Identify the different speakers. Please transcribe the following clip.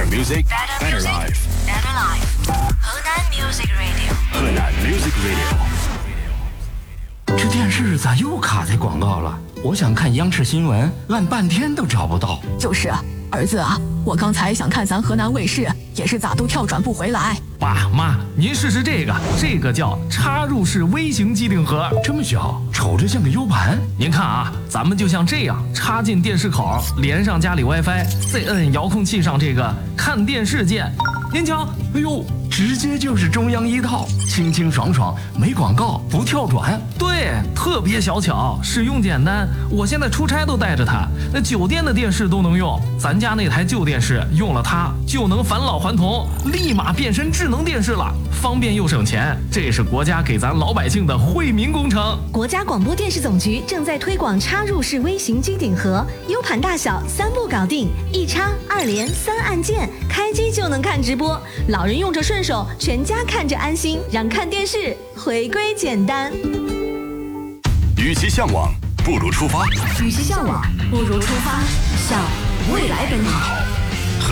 Speaker 1: music, better life.
Speaker 2: Better life. 河南 Music Radio。
Speaker 1: 河南 Music Radio。
Speaker 3: 这电视咋又卡在广告了？我想看央视新闻，按半天都找不到。
Speaker 4: 就是啊，儿子啊，我刚才想看咱河南卫视，也是咋都跳转不回来。
Speaker 5: 爸妈，您试试这个叫插入式微型机顶盒，
Speaker 3: 这么小，瞅着像个 U 盘。
Speaker 5: 您看啊，咱们就像这样插进电视口，连上家里 WiFi， 再摁遥控器上这个看电视键。您瞧，
Speaker 3: 哎呦，直接就是中央一套，清清爽爽，没广告，不跳转。
Speaker 5: 对，特别小巧，使用简单。我现在出差都带着它，那酒店的电视都能用。咱家那台旧电视用了它就能返老还童，立马变身智能电视了，方便又省钱。这是国家给咱老百姓的惠民工程。
Speaker 6: 国家广播电视总局正在推广插入式微型机顶盒，U 盘大小3步搞定，一插2连3按键，开机就能看直播，老人用着顺手，全家看着安心，让看电视回归简单。
Speaker 1: 与其向往，不如出发。
Speaker 2: 与其向往，不如出发，向未来奔跑。